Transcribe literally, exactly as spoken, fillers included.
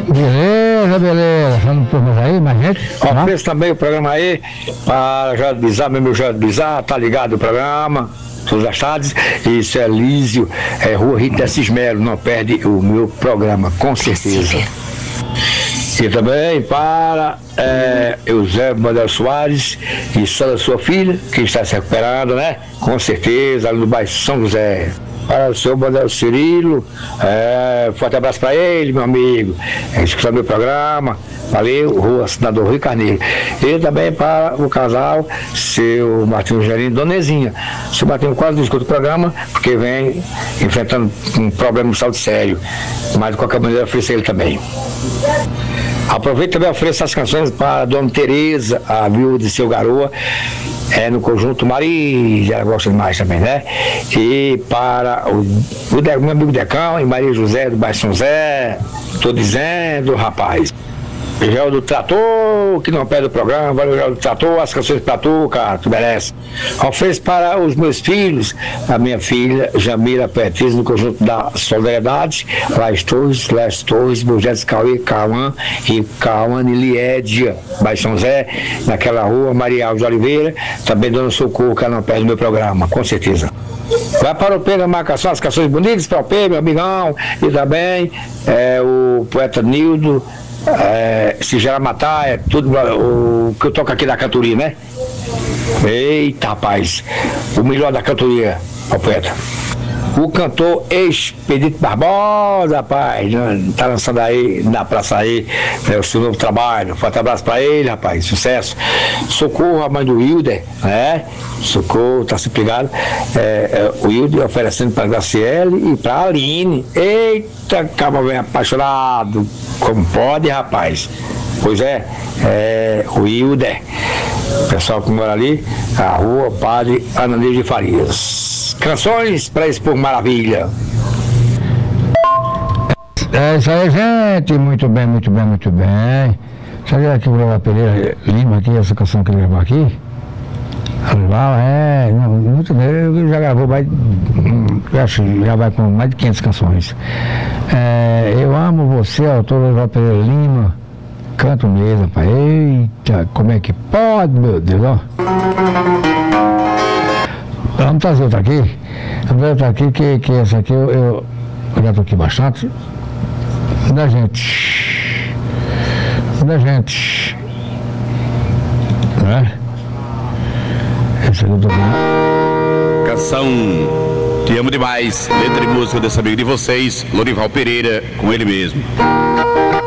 Beleza, beleza. Vamos por mais aí, mais gente? Ofereço também o programa aí para Joel do Bizarro, meu amigo Joel do Bizarro, tá ligado o programa, todas as tardes. Isso é Lísio, é Rua Rita Cismelo, não perde o meu programa, com certeza. E também para é, Eusébio Manuel Soares e Sandra, sua filha, que está se recuperando, né? Com certeza, ali no bairro São José. Para o senhor Manuel Cirilo, é, forte abraço para ele, meu amigo. É, escuta meu programa. Valeu, Rua Senador Rui Carneiro. E também para o casal, seu Martinho Gerino, Donezinha. Seu Martinho quase não escuta o programa, porque vem enfrentando um problema de saúde sério. Mas de qualquer maneira, ofereço ele também. Aproveito também e ofereço as canções para a Dona Tereza, a viúva de seu Garoa, é, no conjunto Maria, ela gosta demais também, né? E para o, o de, meu amigo Decão e Maria José do Bairro São José, tô dizendo, rapaz. Joel do Trator, que não perde o programa, valeu, Joel do Trator, as canções pra tu, cara, tu merece. Ofereço para os meus filhos, a minha filha Jamila Petriz, no conjunto da Solidariedade, Lais Torres, Lais Torres, Moisés Cauê, Cauã e Cauane Liédia, Baixo São Zé, naquela rua, Maria Alves de Oliveira, também dando socorro, que não perde o meu programa, com certeza. Vai para o P na marcação, as canções bonitas para o P, meu amigão, e também é, o poeta Nildo. É, se gerar matar, é tudo o que eu toco aqui da cantoria, né? Eita, rapaz, o melhor da cantoria, ó, poeta. O cantor Expedito Barbosa, rapaz, tá lançando aí na praça aí, é, o seu novo trabalho. Forte abraço pra ele, rapaz, sucesso. Socorro a mãe do Wilder, né? Socorro, tá sempre ligado. É, é, o Wilder oferecendo pra Graciele e pra Aline. Eita, cabo bem apaixonado, como pode, rapaz. Pois é, é o Wilder, o pessoal que mora ali, a rua Padre Ananias de Farias. Canções para expor maravilha. É isso aí, gente. Muito bem, muito bem, muito bem. Sabe aqui o Léo Pereira Lima, aqui, essa canção que ele gravou aqui? Legal, é, não, muito bem, ele já gravou mais, eu acho, já vai com mais de quinhentas canções. É, eu amo você, autor Léo Pereira Lima, canto mesmo, rapaz. Eita, como é que pode, meu Deus, ó. Vamos trazer outra aqui. Vamos trazer outra aqui, que, que essa aqui eu, eu, eu já toquei bastante. Da gente. Da gente. Né? Essa aqui eu toquei. Canção Te Amo Demais. Letra e música desse amigo de vocês, Lorival Pereira, com ele mesmo.